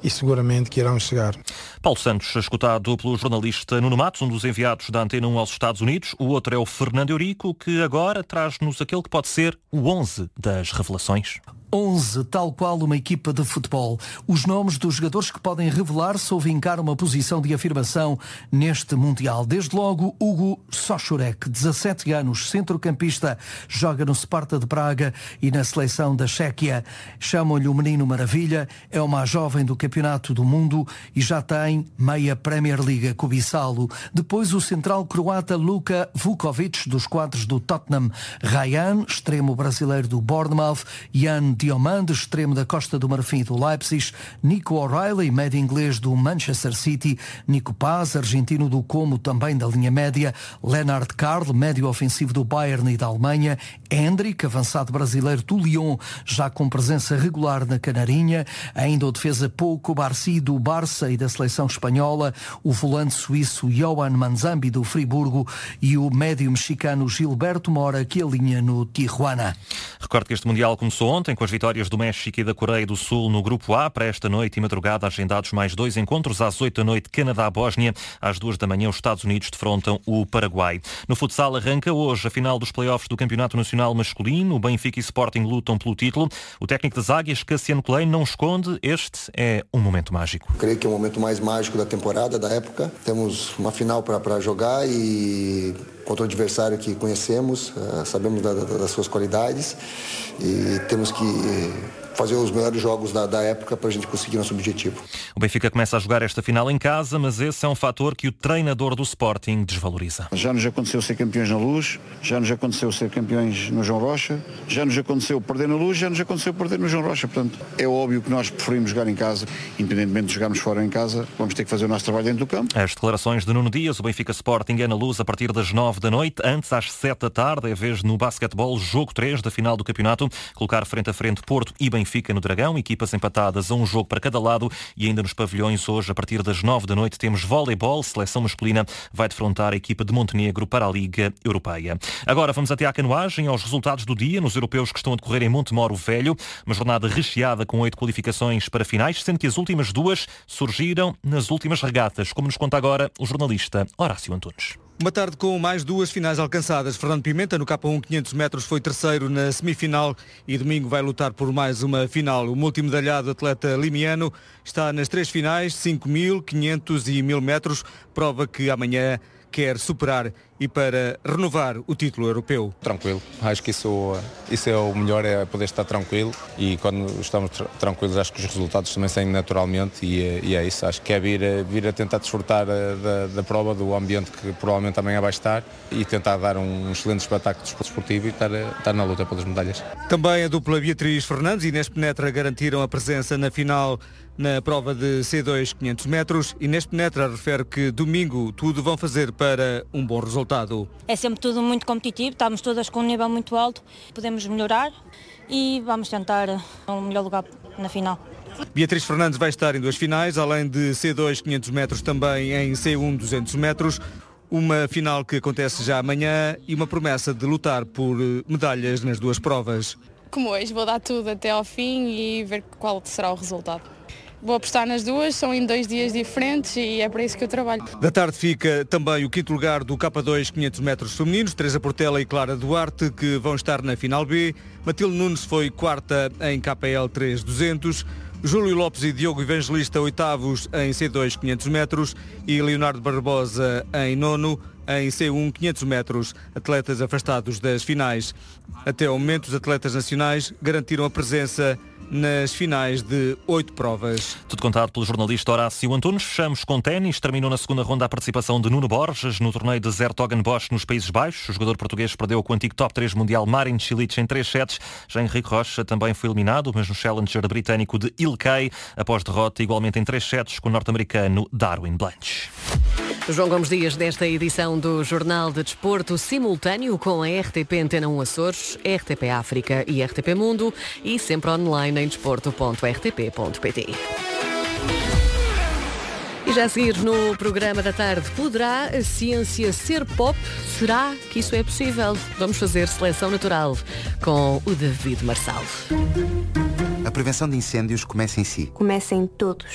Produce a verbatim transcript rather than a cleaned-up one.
e seguramente que irão chegar. Paulo Santos, escutado pelo jornalista Nuno Matos, um dos enviados da Antena um aos Estados Unidos. O outro é o Fernando Eurico, que agora traz-nos aquele que pode ser o onze das revelações. onze, tal qual uma equipa de futebol. Os nomes dos jogadores que podem revelar-se ou vincar uma posição de afirmação neste Mundial. Desde logo, Hugo Sochorek, dezassete anos, centrocampista, joga no Sparta de Praga e na seleção da Chequia. Chamam-lhe o Menino Maravilha, é o mais jovem do Campeonato do Mundo e já tem meia Premier League a cobiçá-lo. Depois o central croata Luka Vukovic, dos quadros do Tottenham. Ryan, extremo brasileiro do Bournemouth. Jan Diomande, extremo da Costa do Marfim do Leipzig. Nico O'Reilly, médio inglês do Manchester City. Nico Paz, argentino do Como, também da linha média. Lennart Karl, médio ofensivo do Bayern e da Alemanha. Hendrik, avançado brasileiro do Lyon, já com presença regular na Canarinha. Ainda o defesa Pouco Barci do Barça e da seleção espanhola. O volante suíço Johan Manzambi do Friburgo e o médio mexicano Gilberto Mora, que alinha no Tijuana. Recordo que este Mundial começou ontem com as vitórias do México e da Coreia do Sul no Grupo A. Para esta noite e madrugada agendados mais dois encontros. Às oito da noite, Canadá-Bósnia. Às duas da manhã, os Estados Unidos defrontam o Paraguai. No futsal arranca hoje a final dos play-offs do Campeonato Nacional Masculino. O Benfica e Sporting lutam pelo título. O técnico das Águias, Cassiano Colei, não esconde. Este é um momento mágico. Creio que é o momento mais mágico da temporada, da época. Temos uma final para jogar e contra o adversário que conhecemos, uh, sabemos da, da, das suas qualidades e temos que fazer os melhores jogos da, da época para a gente conseguir nosso objetivo. O Benfica começa a jogar esta final em casa, mas esse é um fator que o treinador do Sporting desvaloriza. Já nos aconteceu ser campeões na Luz, já nos aconteceu ser campeões no João Rocha, já nos aconteceu perder na Luz, já nos aconteceu perder no João Rocha. Portanto, é óbvio que nós preferimos jogar em casa, independentemente de jogarmos fora em casa, vamos ter que fazer o nosso trabalho dentro do campo. As declarações de Nuno Dias, o Benfica Sporting é na Luz a partir das nove da noite, antes às sete da tarde, é vez no basquetebol, jogo três da final do campeonato, colocar frente a frente Porto e Benfica no Dragão, equipas empatadas a um jogo para cada lado, e ainda nos pavilhões hoje, a partir das nove da noite, temos voleibol, seleção masculina vai defrontar a equipa de Montenegro para a Liga Europeia. Agora vamos até à canoagem, aos resultados do dia, nos europeus que estão a decorrer em Montemoro Velho, uma jornada recheada com oito qualificações para finais, sendo que as últimas duas surgiram nas últimas regatas, como nos conta agora o jornalista Horácio Antunes. Uma tarde com mais duas finais alcançadas. Fernando Pimenta, no K um quinhentos metros, foi terceiro na semifinal e domingo vai lutar por mais uma final. O multimedalhado atleta limiano está nas três finais, cinco mil, quinhentos e mil metros, prova que amanhã quer superar e para renovar o título europeu. Tranquilo, acho que isso, isso é o melhor, é poder estar tranquilo, e quando estamos tra- tranquilos acho que os resultados também saem naturalmente, e, e é isso, acho que é vir, vir a tentar desfrutar da, da prova, do ambiente que provavelmente amanhã vai estar, e tentar dar um excelente espetáculo desportivo e estar, estar na luta pelas medalhas. Também a dupla Beatriz Fernandes e Inês Penetra garantiram a presença na final na prova de C dois quinhentos metros. Inês Penetra refere que domingo tudo vão fazer para um bom resultado. É sempre tudo muito competitivo, estamos todas com um nível muito alto, podemos melhorar e vamos tentar um melhor lugar na final. Beatriz Fernandes vai estar em duas finais, além de C dois quinhentos metros, também em C um duzentos metros. Uma final que acontece já amanhã e uma promessa de lutar por medalhas nas duas provas. Como hoje, vou dar tudo até ao fim e ver qual será o resultado. Vou apostar nas duas, são em dois dias diferentes e é para isso que eu trabalho. Da tarde fica também o quinto lugar do K dois quinhentos metros femininos, Teresa Portela e Clara Duarte, que vão estar na final B. Matilde Nunes foi quarta em K L três duzentos. Júlio Lopes e Diogo Evangelista oitavos em C dois quinhentos metros e Leonardo Barbosa em nono em C um quinhentos metros, atletas afastados das finais. Até ao momento, os atletas nacionais garantiram a presença nas finais de oito provas. Tudo contado pelo jornalista Horácio Antunes. Fechamos com ténis. Terminou na segunda ronda a participação de Nuno Borges no torneio de Zertogenbosch nos Países Baixos. O jogador português perdeu com o antigo top três mundial Marin Cilic em três sets. Já Henrique Rocha também foi eliminado, mas no Challenger britânico de Ilkley, após derrota igualmente em três sets com o norte-americano Darwin Blanche. João Gomes Dias, desta edição do Jornal de Desporto, simultâneo com a R T P Antena um Açores, R T P África e R T P Mundo, e sempre online em desporto ponto r t p ponto p t. E já a seguir no programa da tarde, poderá a ciência ser pop? Será que isso é possível? Vamos fazer seleção natural com o David Marçal. A prevenção de incêndios começa em si. Começa em todos.